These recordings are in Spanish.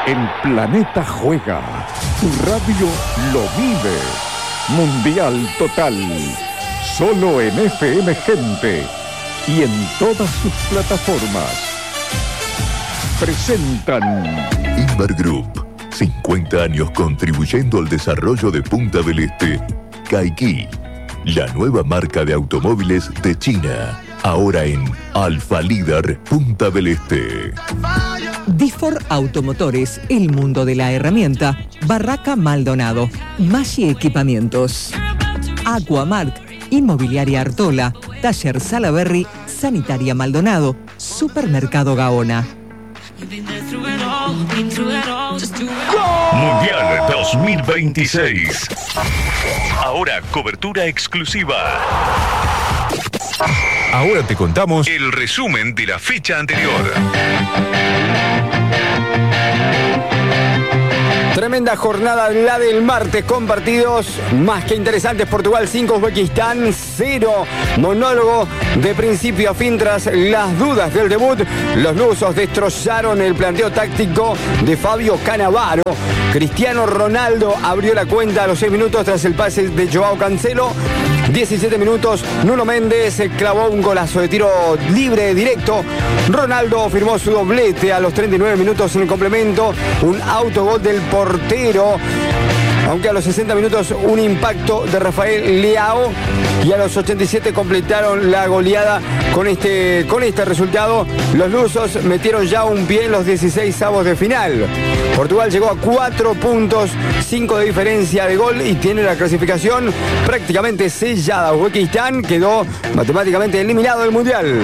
El planeta juega. Tu radio lo vive. Mundial Total. Solo en FM Gente. Y en todas sus plataformas. Presentan Inver Group. 50 años contribuyendo al desarrollo de Punta del Este. Caikki, la nueva marca de automóviles de China. Ahora en Alfa Líder Punta del Este. Difor Automotores, el mundo de la herramienta. Barraca Maldonado. Maggi Equipamientos. Aquamark. Inmobiliaria Artola. Taller Salaberry. Sanitaria Maldonado. Supermercado Gaona. Mundial 2026. Ahora cobertura exclusiva. Ahora te contamos el resumen de la fecha anterior. Tremenda jornada la del martes con partidos más que interesantes. Portugal 5, Uzbekistán 0. Monólogo de principio a fin tras las dudas del debut. Los lusos destrozaron el planteo táctico de Fabio Cannavaro. Cristiano Ronaldo abrió la cuenta a los 6 minutos tras el pase de Joao Cancelo. 17 minutos, Nuno Méndez clavó un golazo de tiro libre directo. Ronaldo firmó su doblete a los 39 minutos en el complemento. Un autogol del portero. Aunque a los 60 minutos un impacto de Rafael Leao. Y a los 87 completaron la goleada con este resultado. Los lusos metieron ya un pie en los 16avos de final. Portugal llegó a 4 puntos, 5 de diferencia de gol y tiene la clasificación prácticamente sellada. Uzbekistán quedó matemáticamente eliminado del Mundial.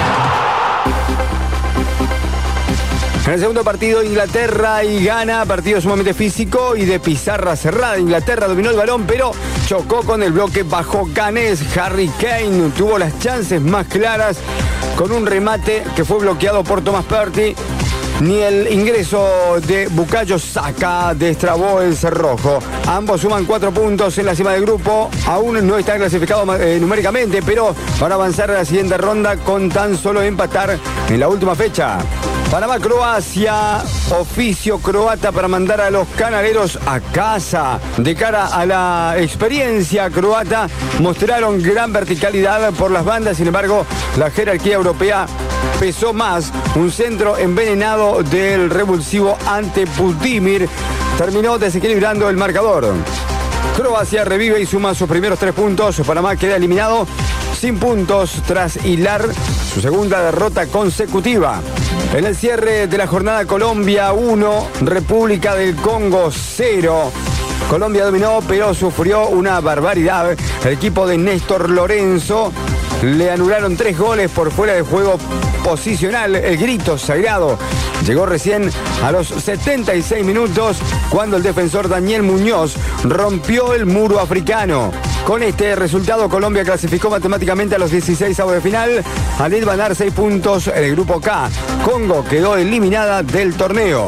En el segundo partido, Inglaterra y Ghana, partido sumamente físico y de pizarra cerrada. Inglaterra dominó el balón, pero chocó con el bloque bajo ganés. Harry Kane tuvo las chances más claras con un remate que fue bloqueado por Thomas Partey. Ni el ingreso de Bukayo Saka destrabó el cerrojo. Ambos suman 4 puntos en la cima del grupo. Aún no están clasificados numéricamente, pero van a avanzar a la siguiente ronda con tan solo empatar en la última fecha. Panamá-Croacia, oficio croata para mandar a los canaleros a casa. De cara a la experiencia croata, mostraron gran verticalidad por las bandas, sin embargo, la jerarquía europea pesó más. Un centro envenenado del revulsivo ante Budimir terminó desequilibrando el marcador. Croacia revive y suma sus primeros 3 puntos. Panamá queda eliminado sin puntos tras hilar su segunda derrota consecutiva. En el cierre de la jornada, Colombia 1, República del Congo 0. Colombia dominó, pero sufrió una barbaridad. El equipo de Néstor Lorenzo le anularon 3 goles por fuera de juego posicional. El grito sagrado llegó recién a los 76 minutos cuando el defensor Daniel Muñoz rompió el muro africano. Con este resultado, Colombia clasificó matemáticamente a los 16avos de final al ir ganar 6 puntos en el grupo K. Congo quedó eliminada del torneo.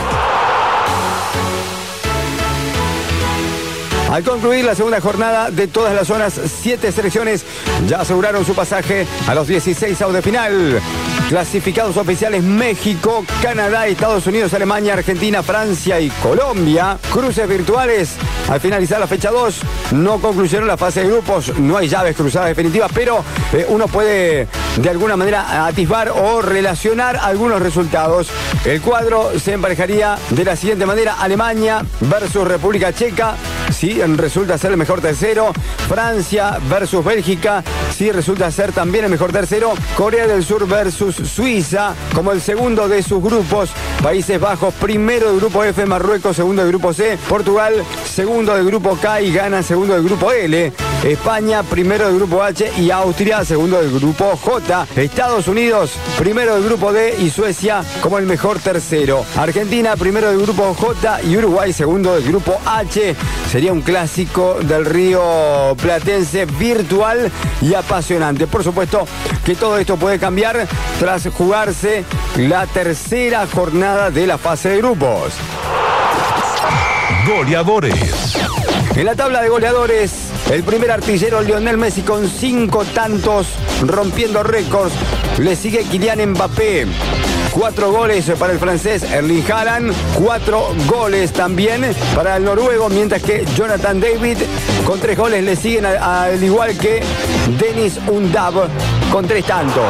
Al concluir la segunda jornada de todas las zonas, 7 selecciones ya aseguraron su pasaje a los 16avos de final. Clasificados oficiales: México, Canadá, Estados Unidos, Alemania, Argentina, Francia y Colombia. Cruces virtuales. Al finalizar la fecha 2, no concluyeron la fase de grupos. No hay llaves cruzadas definitivas, pero uno puede de alguna manera atisbar o relacionar algunos resultados. El cuadro se emparejaría de la siguiente manera: Alemania versus República Checa, si resulta ser el mejor tercero. Francia versus Bélgica, si resulta ser también el mejor tercero. Corea del Sur versus Suiza como el segundo de sus grupos. Países Bajos primero del grupo F, Marruecos segundo del grupo C, Portugal segundo del grupo K y Ghana segundo del grupo L. España primero del grupo H y Austria segundo del grupo J. Estados Unidos primero del grupo D y Suecia como el mejor tercero. Argentina primero del grupo J y Uruguay segundo del grupo H. Sería un clásico del Río Platense virtual y apasionante. Por supuesto que todo esto puede cambiar tras jugarse la tercera jornada de la fase de grupos. Goleadores. En la tabla de goleadores, el primer artillero Lionel Messi con 5 tantos, rompiendo récords. Le sigue Kylian Mbappé. 4 goles para el francés Erling Haaland, 4 goles también para el noruego, mientras que Jonathan David con 3 goles le siguen al igual que Denis Undav con 3 tantos.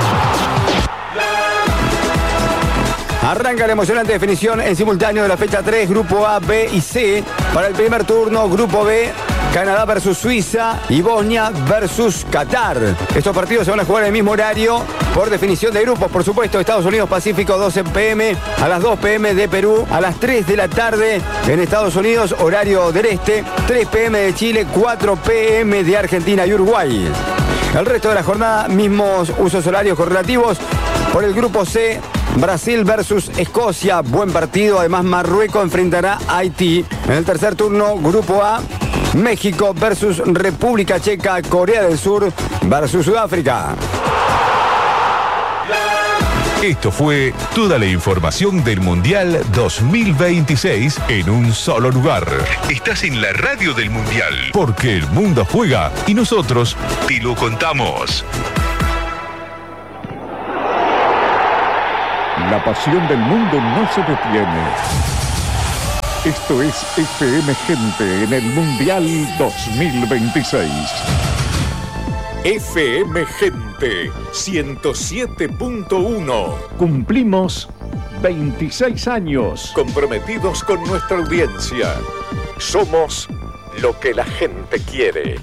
Arranca la emocionante definición en simultáneo de la fecha 3, Grupo A, B y C. Para el primer turno, Grupo B, Canadá versus Suiza y Bosnia versus Qatar. Estos partidos se van a jugar en el mismo horario por definición de grupos, por supuesto. Estados Unidos Pacífico, 12 p.m. A las 2 p.m. de Perú, a las 3 de la tarde en Estados Unidos, horario del este, 3 p.m. de Chile, 4 p.m. de Argentina y Uruguay. El resto de la jornada, mismos usos horarios correlativos. Por el Grupo C, Brasil versus Escocia, buen partido. Además, Marruecos enfrentará a Haití. En el tercer turno, Grupo A, México versus República Checa, Corea del Sur versus Sudáfrica. Esto fue toda la información del Mundial 2026 en un solo lugar. Estás en la radio del Mundial, porque el mundo juega y nosotros te lo contamos. La pasión del mundo no se detiene. Esto es FM Gente en el Mundial 2026. FM Gente 107.1. Cumplimos 26 años comprometidos con nuestra audiencia. Somos lo que la gente quiere.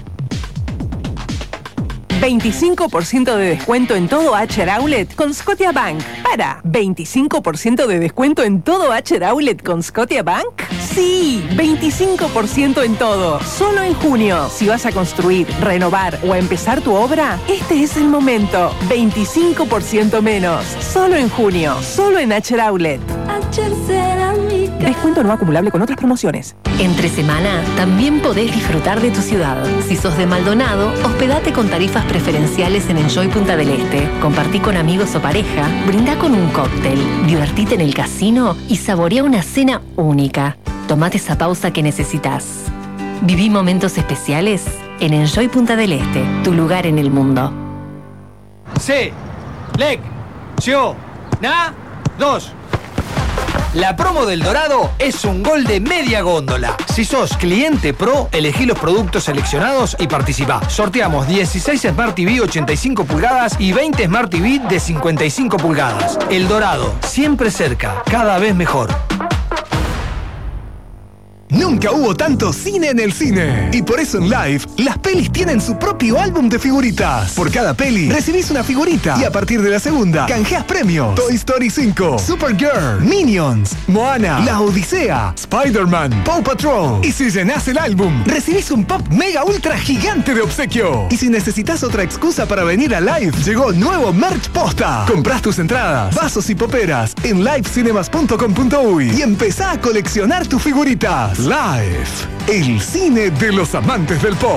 25% de descuento en todo Acher Outlet con Scotiabank. Para, ¿25% de descuento en todo Acher Outlet con Scotiabank? Sí, 25% en todo. Solo en junio. Si vas a construir, renovar o empezar tu obra, este es el momento. 25% menos. Solo en junio. Solo en Acher Outlet. Descuento no acumulable con otras promociones. Entre semana también podés disfrutar de tu ciudad. Si sos de Maldonado, hospedate con tarifas preferenciales en Enjoy Punta del Este. Compartí con amigos o pareja, brindá con un cóctel, divertite en el casino y saborea una cena única. Tomate esa pausa que necesitas. Viví momentos especiales en Enjoy Punta del Este, tu lugar en el mundo. Seleccionados. La promo del Dorado es un gol de media góndola. Si sos cliente pro, elegí los productos seleccionados y participá. Sorteamos 16 Smart TV 85 pulgadas y 20 Smart TV de 55 pulgadas. El Dorado, siempre cerca, cada vez mejor. Nunca hubo tanto cine en el cine. Y por eso en Live, las pelis tienen su propio álbum de figuritas. Por cada peli, recibís una figurita. Y a partir de la segunda, canjeas premios. Toy Story 5, Supergirl, Minions, Moana, La Odisea, Spider-Man, Paw Patrol. Y si llenás el álbum, recibís un pop mega ultra gigante de obsequio. Y si necesitas otra excusa para venir a Live, llegó nuevo merch posta. Comprás tus entradas, vasos y poperas en livecinemas.com.uy y empezá a coleccionar tus figuritas. Live, el cine de los amantes del pop.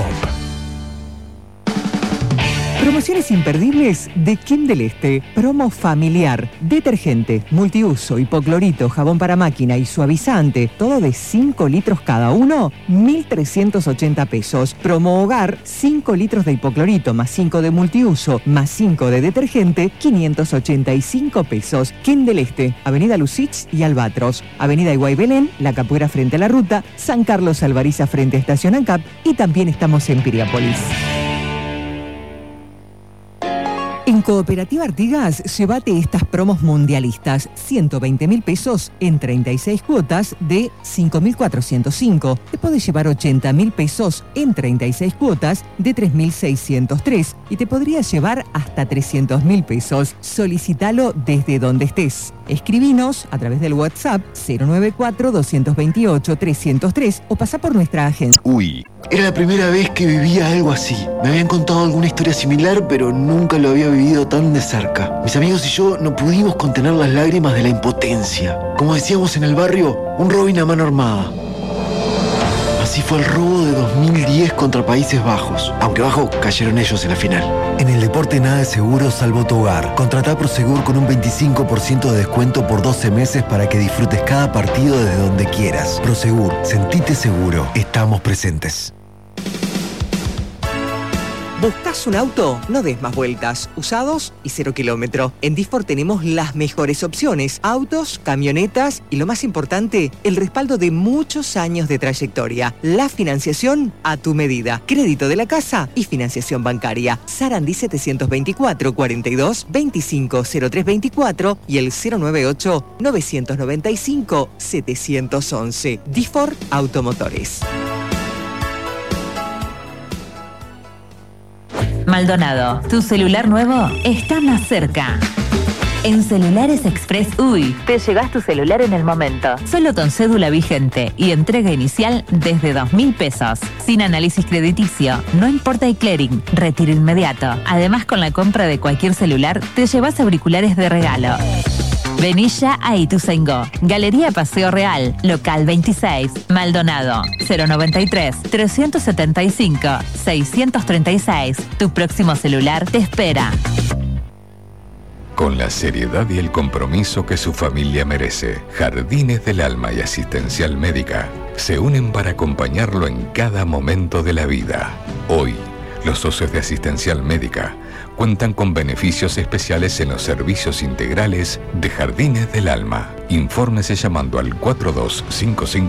Promociones imperdibles de Kim del Este. Promo familiar. Detergente, multiuso, hipoclorito, jabón para máquina y suavizante. Todo de 5 litros cada uno. 1.380 pesos. Promo hogar. 5 litros de hipoclorito más 5 de multiuso más 5 de detergente. 585 pesos. Kim del Este. Avenida Lucich y Albatros. Avenida Iguay Belén. La Capuera frente a la ruta. San Carlos Alvariza frente a Estación ANCAP. Y también estamos en Piriápolis. En Cooperativa Artigas, llévate estas promos mundialistas. 120.000 pesos en 36 cuotas de 5.405. Te podés llevar 80.000 pesos en 36 cuotas de 3.603. Y te podrías llevar hasta 300.000 pesos. Solicítalo desde donde estés. Escribinos a través del WhatsApp 094-228-303 o pasá por nuestra agencia. Uy, era la primera vez que vivía algo así. Me habían contado alguna historia similar, pero nunca lo había vivido tan de cerca. Mis amigos y yo no pudimos contener las lágrimas de la impotencia. Como decíamos en el barrio, un Robin a mano armada. Así fue el robo de 2010 contra Países Bajos, aunque bajo cayeron ellos en la final. En el deporte nada es seguro salvo tu hogar. Contratá Prosegur con un 25% de descuento por 12 meses para que disfrutes cada partido desde donde quieras. Prosegur, sentite seguro. Estamos presentes. ¿Buscas un auto? No des más vueltas. Usados y 0 kilómetro. En Difor tenemos las mejores opciones. Autos, camionetas y lo más importante, el respaldo de muchos años de trayectoria. La financiación a tu medida. Crédito de la casa y financiación bancaria. Sarandí 724 42 25 0324 y el 098 995 711. Difor Automotores. Maldonado, tu celular nuevo está más cerca. En Celulares Express UI te llevas tu celular en el momento, solo con cédula vigente y entrega inicial desde 2.000 pesos. Sin análisis crediticio, no importa el clearing, retiro inmediato. Además, con la compra de cualquier celular, te llevas auriculares de regalo. Vení ya a Ituzaingó, Galería Paseo Real, local 26, Maldonado, 093-375-636. Tu próximo celular te espera. Con la seriedad y el compromiso que su familia merece, Jardines del Alma y Asistencial Médica se unen para acompañarlo en cada momento de la vida. Hoy, los socios de Asistencial Médica cuentan con beneficios especiales en los servicios integrales de Jardines del Alma. Infórmese llamando al 4255